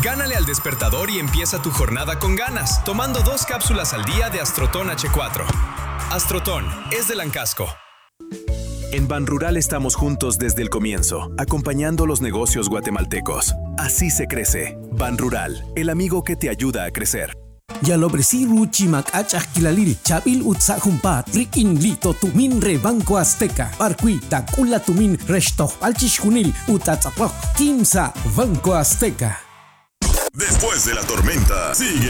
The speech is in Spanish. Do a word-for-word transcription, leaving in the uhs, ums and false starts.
Gánale al despertador y empieza tu jornada con ganas, tomando dos cápsulas al día de Astrotón H cuatro. Astrotón es de Lancasco. En Banrural estamos juntos desde el comienzo, acompañando los negocios guatemaltecos. Así se crece. Banrural, el amigo que te ayuda a crecer. Yalobresi ruchimak achak kilaliri chabil utsa humpa rikin lito tumin re Banco Azteca parqui takula tumin resto alchishkunil utatzapok kimsa Banco Azteca. Después de la tormenta, sigue